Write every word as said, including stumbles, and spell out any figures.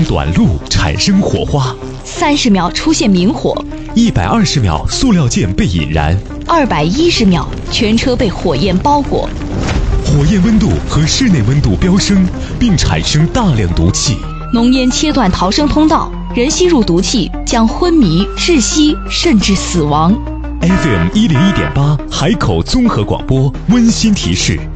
长短路产生火花， 三十秒出现明火， 一百二十秒塑料件被引燃， 二百一十秒全车被火焰包裹。 火焰温度和室内温度飙升，并产生大量毒气。 浓烟切断逃生通道，人吸入毒气将昏迷、窒息，甚至死亡。 F M 一零一点八海口综合广播温馨提示。